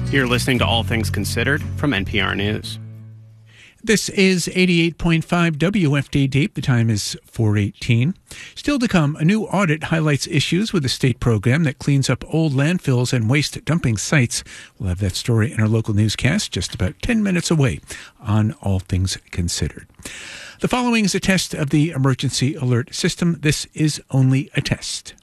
You're listening to All Things Considered from NPR News. This is 88.5 WFD Deep. The time is 4:18. Still to come, a new audit highlights issues with a state program that cleans up old landfills and waste dumping sites. We'll have that story in our local newscast just about 10 minutes away on All Things Considered. The following is a test of the emergency alert system. This is only a test.